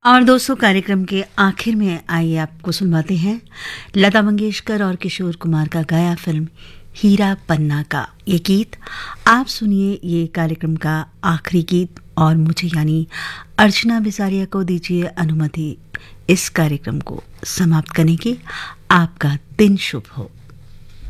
और दोस्तों, कार्यक्रम के आखिर में आइए आपको सुनवाते हैं लता मंगेशकर और किशोर कुमार का गाया फिल्म हीरा पन्ना का ये गीत। आप सुनिए ये कार्यक्रम का आखिरी गीत और मुझे यानी अर्चना बिसारिया को दीजिए अनुमति इस कार्यक्रम को समाप्त करने की। आपका दिन शुभ हो।